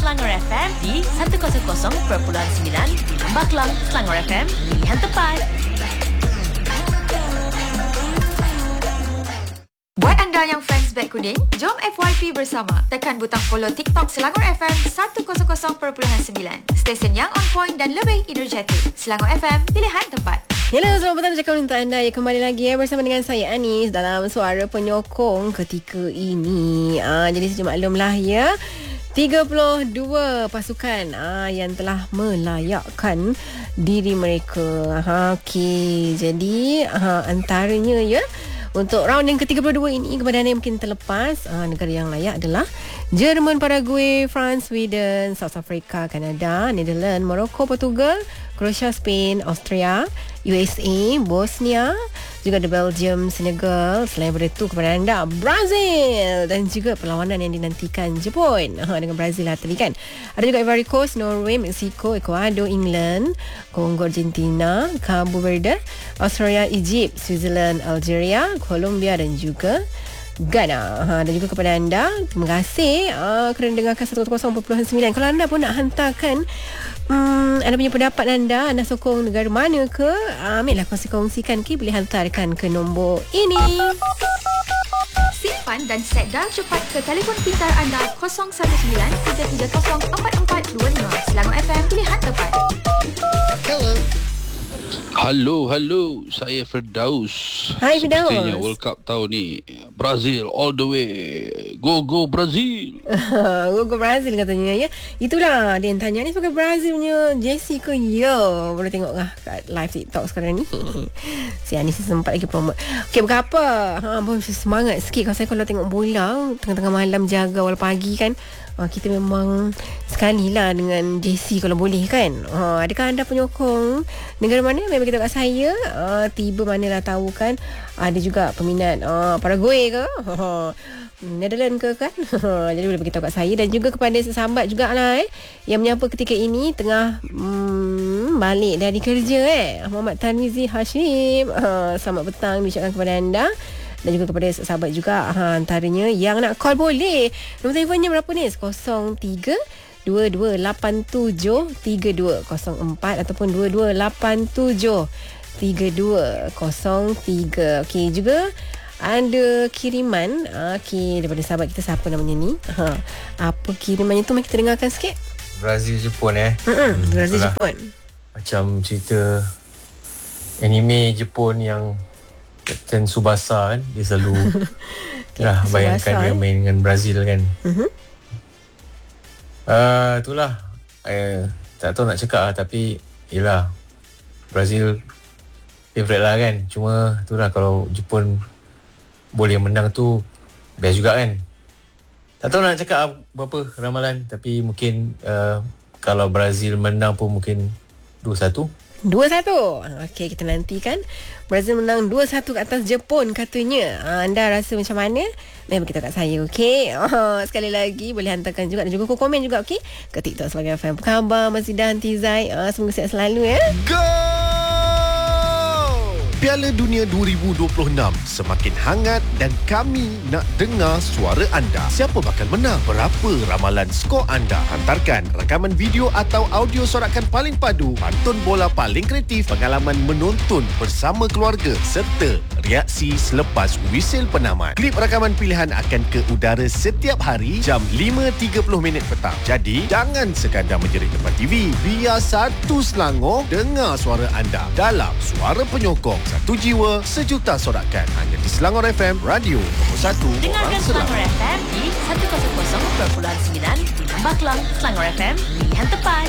Selangor FM di 100.9 di Lembah Kelang, Selangor FM, pilihan tepat. Buat anda yang fans beg kuning, jom FYP bersama. Tekan butang follow TikTok Selangor FM 100.9. Stesen yang on point dan lebih energetik. Selangor FM, pilihan tepat. Hello, selamat petang ucapkan untuk anda yang kembali lagi bersama dengan saya Anis dalam Suara Penyokong ketika ini. Jadi sejuk maklumlah ya, 32 pasukan yang telah melayakkan diri mereka. Okey, jadi antaranya ya, untuk round yang ke-32 ini, kepada anda yang mungkin terlepas, negara yang layak adalah Jerman, Paraguay, France, Sweden, South Africa, Kanada, Netherlands, Morocco, Portugal, Croatia, Spain, Austria, USA, Bosnia, juga ada Belgium, Senegal. Selain daripada itu, kepada anda Brazil, dan juga perlawanan yang dinantikan Jepun dengan Brazil lah tadi kan. Ada juga Ivory Coast, Norway, Mexico, Ecuador, England, Kongo, Argentina, Cabo Verde, Australia, Egypt, Switzerland, Algeria, Colombia dan juga Ghana. Dan juga kepada anda, terima kasih kerana dengarkan 100.9. Kalau anda pun nak hantarkan anda punya pendapat anda sokong negara mana ke, ambillah kongsikan, boleh hantarkan ke nombor ini. Simpan dan set dial cepat ke telefon pintar anda 019-330-4425. Selangor FM, pilihan tepat. Halo, saya Firdaus. Hai Firdaus. Sepertinya World Cup tahun ni Brazil all the way. Go Brazil. Go Brazil katanya ya. Itulah dia yang tanya ni, sebagai Brazil punya jersey ke? Ya, boleh tengok lah kat live TikTok sekarang ni. Si Anis sempat lagi promote. Okey, bukan apa. Semangat sikit kalau tengok bola tengah-tengah malam jaga awal pagi kan. Kita memang sekali lah dengan JC kalau boleh kan. Adakah anda penyokong negara mana? Memang kita kat saya. Tiba manalah tahu kan. Ada juga peminat Paraguay ke, Netherlands ke kan. Jadi boleh beritahu kat saya. Dan juga kepada sahabat jugalah yang menyapa ketika ini tengah balik dari kerja Muhammad Tanwizi Hashim. Selamat petang diucapkan kepada anda. Dan juga kepada sahabat juga antaranya yang nak call boleh. Nombor telefonnya berapa ni? 03-2287-3204 ataupun 2287-3203. Okey, juga ada kiriman daripada sahabat kita, siapa namanya ni? Apa kirimannya tu? Mari kita dengarkan sikit. Brazil Jepun Brazil Jepun. Macam cerita anime Jepun yang Captain Tsubasa kan, dia selalu bayangkan dia main dengan Brazil kan. Itulah tak tahu nak cakap lah, tapi yelah, Brazil favourite lah kan. Cuma itulah, kalau Jepun boleh menang tu best juga kan. Tak tahu nak cakap berapa ramalan, tapi mungkin kalau Brazil menang pun mungkin 2-1. 2-1. Okey, kita nantikan. Brazil menang 2-1 ke atas Jepun katanya. Anda rasa macam mana? Memang kita kat saya, okey. Sekali lagi boleh hantarkan juga dan juga komen juga, okey, ke TikTok Selangor FM. Apa khabar Mas Zidan, Tizai? Semoga sihat selalu ya. Go! Piala Dunia 2026 semakin hangat dan kami nak dengar suara anda. Siapa bakal menang? Berapa ramalan skor anda? Hantarkan rakaman video atau audio sorakan paling padu, pantun bola paling kreatif, pengalaman menonton bersama keluarga serta reaksi selepas wisil penamat. Klip rakaman pilihan akan ke udara setiap hari jam 5.30 petang. Jadi, jangan sekadar menjerit depan TV. Biar satu Selangor dengar suara anda dalam Suara Penyokong. Satu jiwa, sejuta sorakan. Hanya di Selangor FM, radio nombor 1 Dengarkan Selangor FM di 100.9 di Lembah Kelang, Selangor FM, pilihan tepat.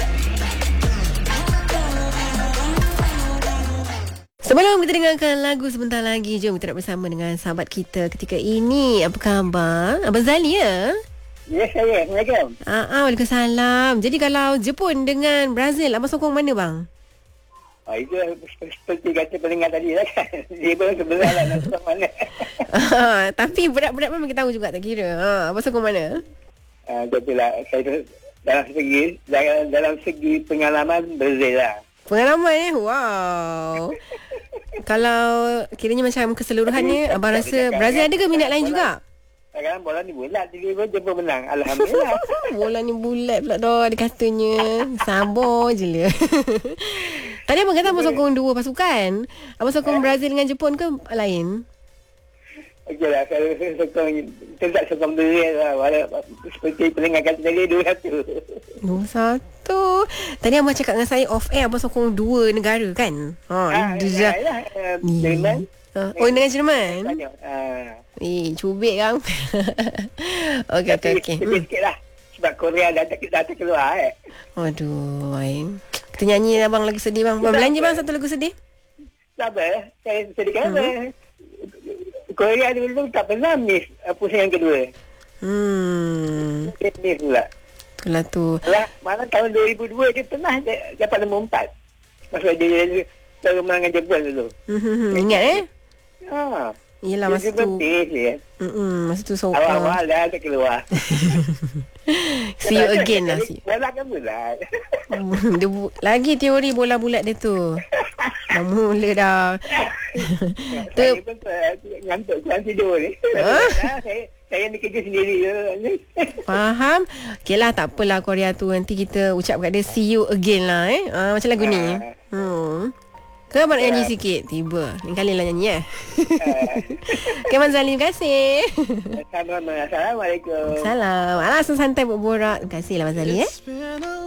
Sebelum kita dengarkan lagu sebentar lagi, jom kita nak bersama dengan sahabat kita ketika ini. Apa khabar? Abang Zali ya? Ya, saya. Assalamualaikum. Waalaikumsalam. Jadi kalau Jepun dengan Brazil, abang sokong mana bang? Itu seperti kata pendengar tadi lah kan. Dia pun sebelah lah nak sokong mana. Tapi berat-berat pun kita tahu juga, tak kira. Abang sokong mana? Betul lah. Saya dalam segi pengalaman Brazil lah. Pengalaman wow. Kalau kiranya macam keseluruhannya, abang rasa Brazil ada ke minat lain juga? Kadang-kadang bola ni bulat, tiba-tiba Jepun menang. Alhamdulillah. Bola ni bulat pula dah dia katanya. Sabar je lah. Tadi abang kata abang sokong dua pasukan. Abang sokong Brazil dengan Jepun ke lain? Okey lah, kalau sokong, kita tak sokong dua lah. Seperti pendengar kata tadi, 2-1. 2-1. Tadi abang cakap dengan saya off air abang sokong dua negara kan? Dia dah. Jerman. Oh, dengan Jerman? Banyak. Cubit kan? Okey. Sikit lah. Sebab Korea dah terkeluar Aduh, kita nyanyi abang lagu sedih bang. Abang belanja bang satu lagu sedih. Tak apa. Saya sedih kerana Korea dulu tak pernah miss pusingan kedua. Miss pula. Itulah tu. Malah tahun 2002 dia pernah dapat nombor 4. Masa dia baru menang dengan Jepun dulu. Ingat Yelah dia masa tu. Masa tu sokong. Awal-awal dah terkeluar. See you again lah. Bola kan bulat. Lagi teori bola bulat dia tu. Dah mula dah. Saya pun ngantuk kurang tidur ni. Saya ni kerja sendiri je. Faham. Okey lah, tak apalah Korea tu. Nanti kita ucap kat dia see you again lah macam lagu ni. Ke abang nak nyanyi sikit? Tiba. Ni kali lah nyanyi Okay, Abang Zali, terima kasih. Assalamualaikum. Salam. Alasan santai buat borak. Terima kasih lah Abang Zali